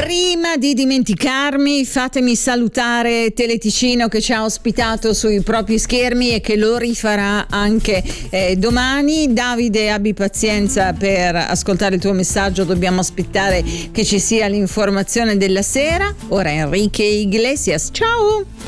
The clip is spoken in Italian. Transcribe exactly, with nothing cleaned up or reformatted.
Prima di dimenticarmi, fatemi salutare Teleticino che ci ha ospitato sui propri schermi e che lo rifarà anche eh, domani. Davide, abbi pazienza per ascoltare il tuo messaggio, dobbiamo aspettare che ci sia l'informazione della sera. Ora Enrique Iglesias, ciao!